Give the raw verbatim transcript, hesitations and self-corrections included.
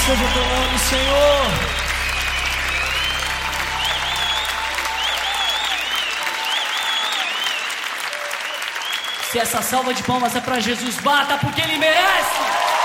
seja o teu nome, Senhor. Se essa salva de palmas é para Jesus, bata porque Ele merece.